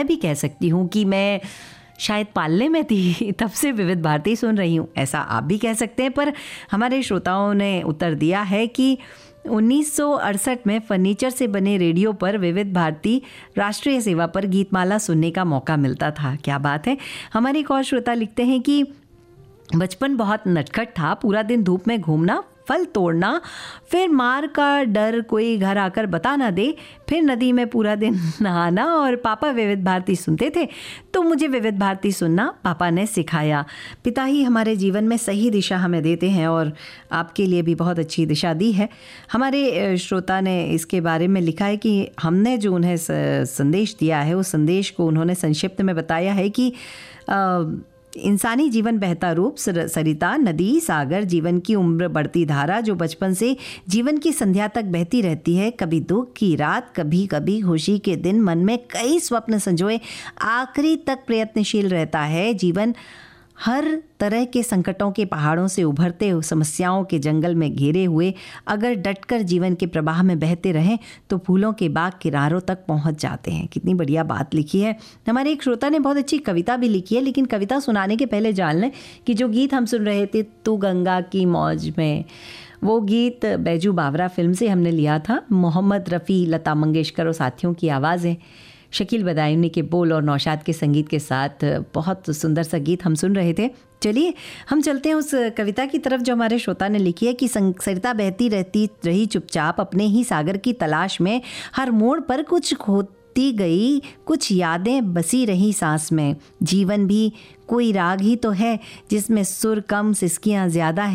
मैं भी कह सकती हूँ कि मैं शायद पालने में थी तब से विविध भारती सुन रही हूँ, ऐसा आप भी कह सकते हैं। पर हमारे श्रोताओं ने उत्तर दिया है कि 1968 में फर्नीचर से बने रेडियो पर विविध भारती राष्ट्रीय सेवा पर गीतमाला सुनने का मौका मिलता था। क्या बात है। हमारे एक और श्रोता लिखते हैं कि बचपन बहुत नटखट था, पूरा दिन धूप में घूमना, फल तोड़ना, फिर मार का डर कोई घर आकर बता ना दे, फिर नदी में पूरा दिन नहाना, और पापा विविध भारती सुनते थे तो मुझे विविध भारती सुनना पापा ने सिखाया। पिता ही हमारे जीवन में सही दिशा हमें देते हैं और आपके लिए भी बहुत अच्छी दिशा दी है। हमारे श्रोता ने इसके बारे में लिखा है कि हमने जो उन्हें संदेश दिया है उस संदेश को उन्होंने संक्षिप्त में बताया है कि इंसानी जीवन बहता रूप, सरिता, नदी, सागर, जीवन की उम्र बढ़ती धारा जो बचपन से जीवन की संध्या तक बहती रहती है, कभी दुख की रात, कभी कभी खुशी के दिन, मन में कई स्वप्न संजोए आखिरी तक प्रयत्नशील रहता है। जीवन हर तरह के संकटों के पहाड़ों से उभरते समस्याओं के जंगल में घेरे हुए अगर डटकर जीवन के प्रवाह में बहते रहें तो फूलों के बाग किनारों तक पहुंच जाते हैं। कितनी बढ़िया बात लिखी है। हमारे एक श्रोता ने बहुत अच्छी कविता भी लिखी है, लेकिन कविता सुनाने के पहले जान लें कि जो गीत हम सुन रहे थे तू गंगा की मौज में, वो गीत बैजू बावरा फिल्म से हमने लिया था। मोहम्मद रफ़ी, लता मंगेशकर और साथियों की आवाज़ें, शकील बदायूनी के बोल और नौशाद के संगीत के साथ बहुत सुंदर सा गीत हम सुन रहे थे। चलिए हम चलते हैं उस कविता की तरफ जो हमारे श्रोता ने लिखी है कि सरिता बहती रहती रही चुपचाप अपने ही सागर की तलाश में, हर मोड़ पर कुछ खोती गई, कुछ यादें बसी रही सांस में। जीवन भी कोई राग ही तो है जिसमें सुर कम सिसकियाँ ज़्यादा है।